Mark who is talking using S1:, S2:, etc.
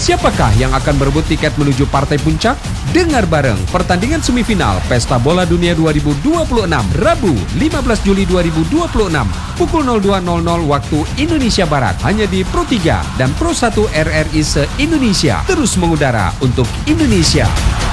S1: Siapakah yang akan berebut tiket menuju partai puncak? Dengar bareng pertandingan semifinal Pesta Bola Dunia 2026 Rabu 15 Juli 2026 pukul 02.00 waktu Indonesia Barat hanya di Pro 3 dan Pro 1 RRI se-Indonesia, terus mengudara untuk Indonesia.